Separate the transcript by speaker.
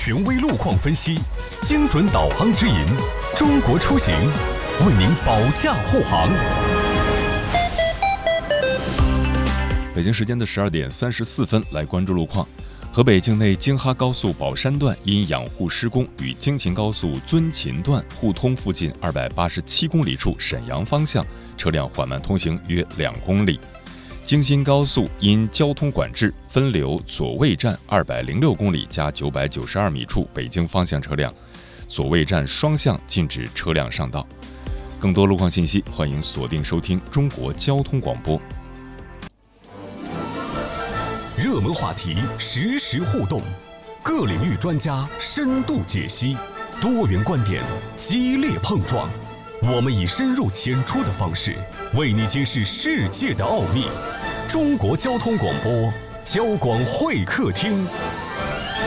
Speaker 1: 权威路况分析，精准导航指引，中国出行为您保驾护航。
Speaker 2: 北京时间的12点34分，来关注路况。河北境内京哈高速宝山段因养护施工，与京秦高速遵秦段互通附近287公里处沈阳方向车辆缓慢通行约2公里。京新高速因交通管制分流左卫站206公里加992米处北京方向车辆，左卫站双向禁止车辆上道。更多路况信息，欢迎锁定收听中国交通广播。
Speaker 1: 热门话题实时互动，各领域专家深度解析，多元观点激烈碰撞。我们以深入浅出的方式，为你揭示世界的奥秘。中国交通广播，交广会客厅。